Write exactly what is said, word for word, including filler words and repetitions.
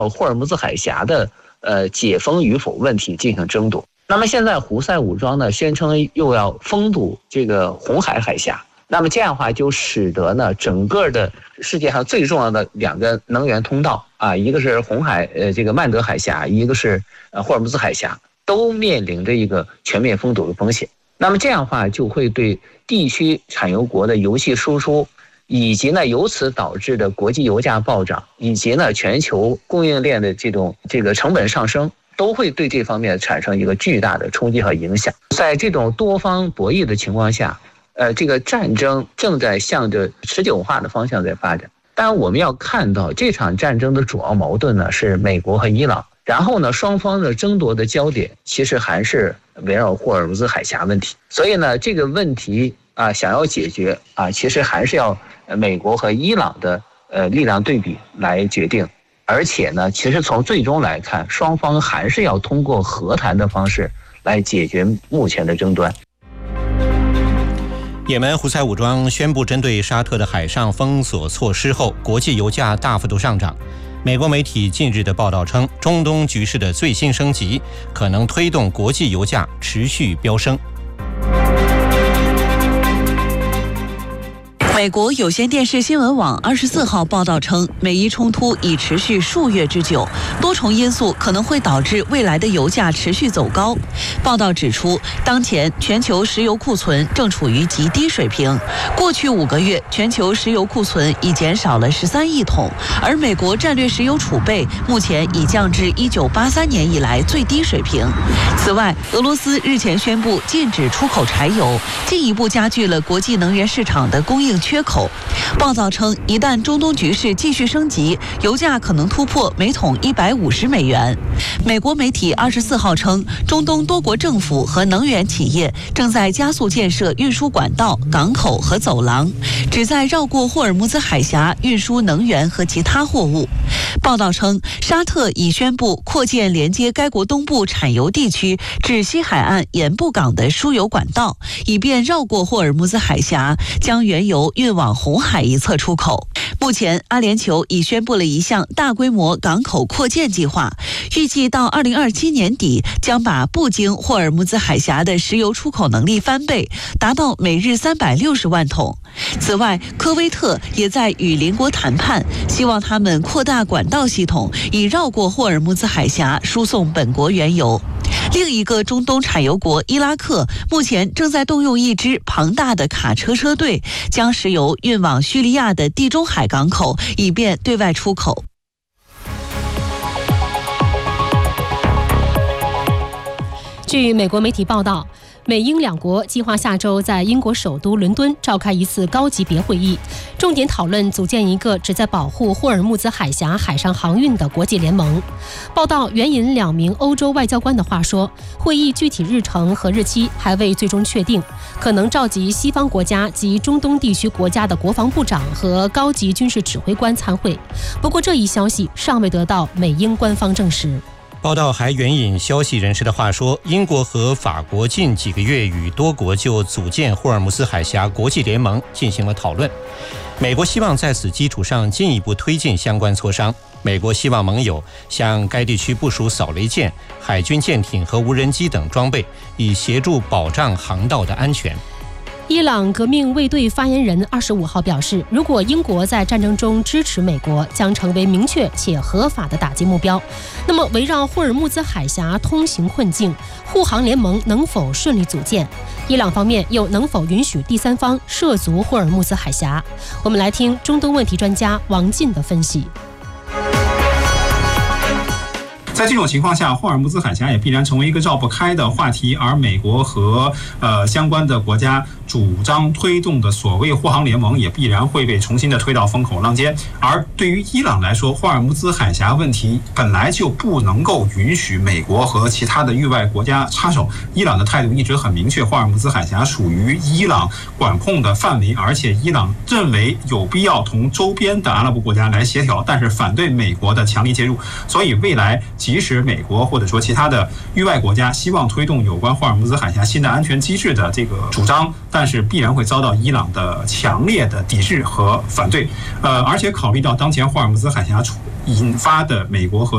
霍尔木兹海峡的呃解封与否问题进行争夺。那么现在胡塞武装呢宣称又要封堵这个红海海峡，那么这样的话就使得呢整个的世界上最重要的两个能源通道啊，一个是红海呃这个曼德海峡，一个是呃霍尔木兹海峡，都面临着一个全面封堵的风险。那么这样的话就会对地区产油国的油气输出，以及呢由此导致的国际油价暴涨，以及呢全球供应链的这种这个成本上升，都会对这方面产生一个巨大的冲击和影响。在这种多方博弈的情况下，呃，这个战争正在向着持久化的方向在发展。当然我们要看到这场战争的主要矛盾呢是美国和伊朗，然后呢双方的争夺的焦点其实还是围绕霍尔木兹海峡问题。所以呢这个问题啊想要解决啊，其实还是要美国和伊朗的呃力量对比来决定。而且呢其实从最终来看，双方还是要通过和谈的方式来解决目前的争端。 也门胡塞武装宣布针对沙特的海上封锁措施后，国际油价大幅度上涨。美国媒体近日的报道称，中东局势的最新升级可能推动国际油价持续飙升。 美国有线电视新闻网二十四号报道称，美伊冲突已持续数月之久，多重因素可能会导致未来的油价持续走高。报道指出，当前全球石油库存正处于极低水平，过去五个月全球石油库存已减少了十三亿桶，而美国战略石油储备目前已降至一九八三年以来最低水平。此外，俄罗斯日前宣布禁止出口柴油，进一步加剧了国际能源市场的供应缺口。报道称，一旦中东局势继续升级，油价可能突破每桶一百五十美元。美国媒体二十四号称，中东多国政府和能源企业正在加速建设运输管道、港口和走廊，旨在绕过霍尔木兹海峡运输能源和其他货物。报道称，沙特已宣布扩建连接该国东部产油地区至西海岸盐布港的输油管道，以便绕过霍尔木兹海峡，将原油运往红海一侧出口。目前，阿联酋已宣布了一项大规模港口扩建计划，预计到二零二七年底将把不经霍尔木兹海峡的石油出口能力翻倍，达到每日三百六十万桶。此外，科威特也在与邻国谈判，希望他们扩大管道系统，以绕过霍尔木兹海峡输送本国原油。另一个中东产油国伊拉克目前正在动用一支庞大的卡车车队，将石油运往叙利亚的地中海港口，以便对外出口。 据美国媒体报道，美英两国计划下周在英国首都伦敦召开一次高级别会议，重点讨论组建一个旨在保护霍尔木兹海峡海上航运的国际联盟。报道援引两名欧洲外交官的话说，会议具体日程和日期还未最终确定，可能召集西方国家及中东地区国家的国防部长和高级军事指挥官参会。不过这一消息尚未得到美英官方证实。 报道还援引消息人士的话说，英国和法国近几个月与多国就组建霍尔木兹海峡国际联盟进行了讨论。美国希望在此基础上进一步推进相关磋商。美国希望盟友向该地区部署扫雷舰、海军舰艇和无人机等装备，以协助保障航道的安全。 伊朗革命卫队发言人二十五号表示，如果英国在战争中支持美国，将成为明确且合法的打击目标。那么，围绕霍尔木兹海峡通行困境，护航联盟能否顺利组建？伊朗方面又能否允许第三方涉足霍尔木兹海峡？我们来听中东问题专家王进的分析。 在这种情况下，霍尔木兹海峡也必然成为一个绕不开的话题，而美国和呃相关的国家主张推动的所谓护航联盟也必然会被重新的推到风口浪尖。而对于伊朗来说，霍尔木兹海峡问题本来就不能够允许美国和其他的域外国家插手。伊朗的态度一直很明确，霍尔木兹海峡属于伊朗管控的范围，而且伊朗认为有必要同周边的阿拉伯国家来协调，但是反对美国的强力介入。所以未来即使美国或者说其他的域外国家希望推动有关霍尔木兹海峡新的安全机制的这个主张，但是必然会遭到伊朗的强烈的抵制和反对。呃，而且考虑到当前霍尔木兹海峡引发的美国和